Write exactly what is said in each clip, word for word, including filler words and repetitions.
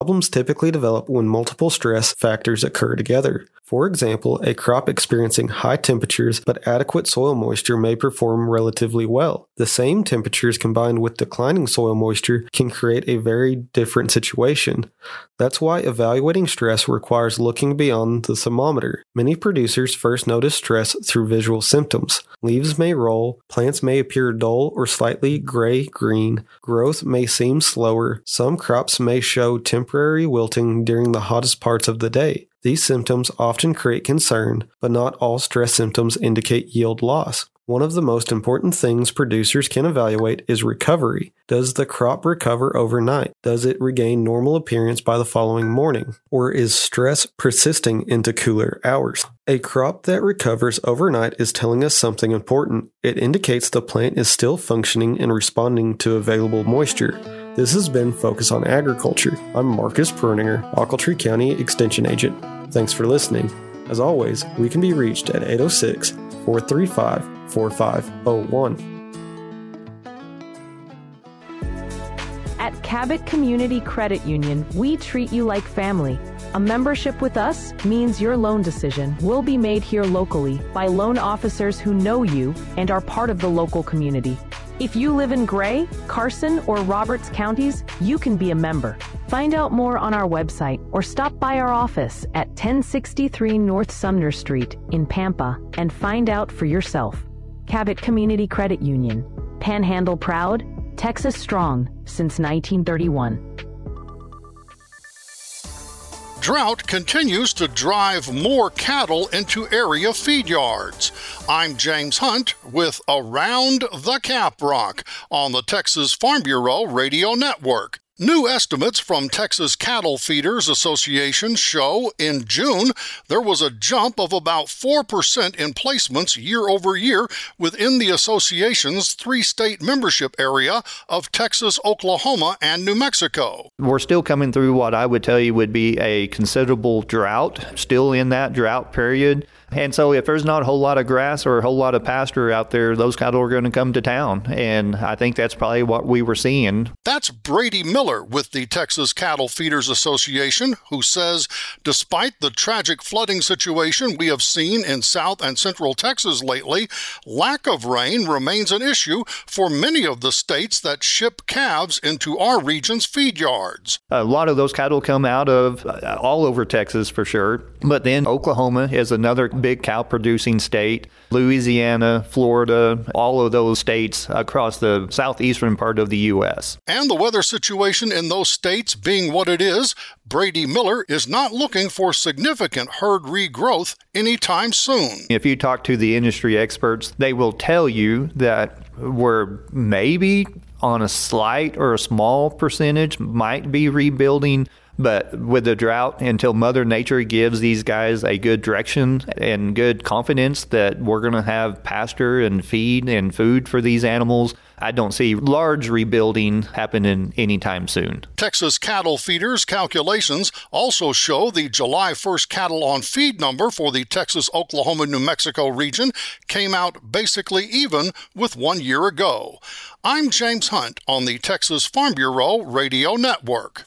Problems typically develop when multiple stress factors occur together. For example, a crop experiencing high temperatures but adequate soil moisture may perform relatively well. The same temperatures combined with declining soil moisture can create a very different situation. That's why evaluating stress requires looking beyond the thermometer. Many producers first notice stress through visual symptoms. Leaves may roll, plants may appear dull or slightly gray-green, growth may seem slower, some crops may show temporary wilting during the hottest parts of the day. These symptoms often create concern, but not all stress symptoms indicate yield loss. One of the most important things producers can evaluate is recovery. Does the crop recover overnight? Does it regain normal appearance by the following morning? Or is stress persisting into cooler hours? A crop that recovers overnight is telling us something important. It indicates the plant is still functioning and responding to available moisture. This has been Focus on Agriculture. I'm Marcus Perninger, Ochiltree County Extension Agent. Thanks for listening. As always, we can be reached at eight oh six, four three five, four five oh one. At Cabot Community Credit Union, we treat you like family. A membership with us means your loan decision will be made here locally by loan officers who know you and are part of the local community. If you live in Gray, Carson, or Roberts counties, you can be a member. Find out more on our website or stop by our office at ten sixty-three North Sumner Street in Pampa and find out for yourself. Cabot Community Credit Union. Panhandle proud, Texas strong since nineteen thirty-one. Drought continues to drive more cattle into area feed yards. I'm James Hunt with Around the Caprock on the Texas Farm Bureau Radio Network. New estimates from Texas Cattle Feeders Association show in June there was a jump of about four percent in placements year over year within the association's three-state membership area of Texas, Oklahoma, and New Mexico. We're still coming through what I would tell you would be a considerable drought, still in that drought period. And so if there's not a whole lot of grass or a whole lot of pasture out there, those cattle are going to come to town. And I think that's probably what we were seeing. That's Brady Miller with the Texas Cattle Feeders Association, who says despite the tragic flooding situation we have seen in South and Central Texas lately, lack of rain remains an issue for many of the states that ship calves into our region's feed yards. A lot of those cattle come out of uh, all over Texas for sure. But then Oklahoma is another big cow producing state. Louisiana, Florida, all of those states across the southeastern part of the U S. And the weather situation in those states being what it is, Brady Miller is not looking for significant herd regrowth anytime soon. If you talk to the industry experts, they will tell you that we're maybe on a slight or a small percentage might be rebuilding. But with the drought, until Mother Nature gives these guys a good direction and good confidence that we're going to have pasture and feed and food for these animals, I don't see large rebuilding happening anytime soon. Texas Cattle Feeders calculations also show the July first cattle on feed number for the Texas, Oklahoma, New Mexico region came out basically even with one year ago. I'm James Hunt on the Texas Farm Bureau Radio Network.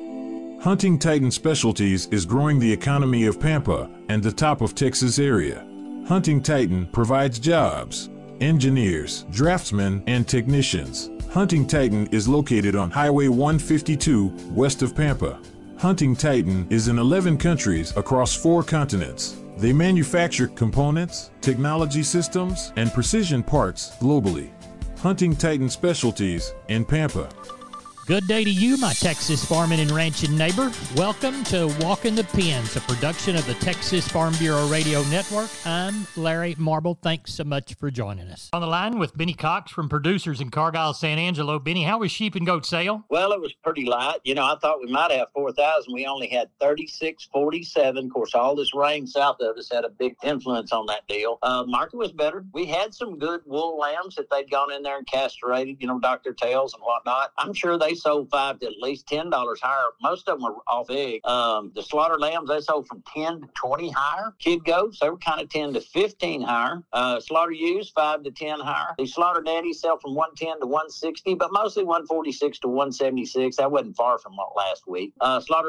Hunting Titan Specialties is growing the economy of Pampa and the top of Texas area. Hunting Titan provides jobs, engineers, draftsmen, and technicians. Hunting Titan is located on Highway one fifty-two west of Pampa. Hunting Titan is in eleven countries across four continents. They manufacture components, technology systems, and precision parts globally. Hunting Titan Specialties in Pampa. Good day to you, my Texas farming and ranching neighbor. Welcome to Walking the Pens, a production of the Texas Farm Bureau Radio Network. I'm Larry Marble. Thanks so much for joining us. On the line with Benny Cox from Producers in Cargyle, San Angelo. Benny, how was sheep and goat sale? Well, it was pretty light. You know, I thought we might have four thousand. We only had thirty-six forty-seven. Of course, all this rain south of us had a big influence on that deal. Uh, market was better. We had some good wool lambs that they'd gone in there and castrated, you know, Doctor Tails and whatnot. I'm sure they sold five to at least ten dollars higher. Most of them were off egg. Um, the slaughter lambs, they sold from ten to twenty higher. Kid goats, they were kind of ten to fifteen higher. Uh, slaughter ewes, five to ten higher. The slaughter daddies sell from one ten to one sixty, but mostly one forty-six to one seventy-six. That wasn't far from what last week. Uh, slaughter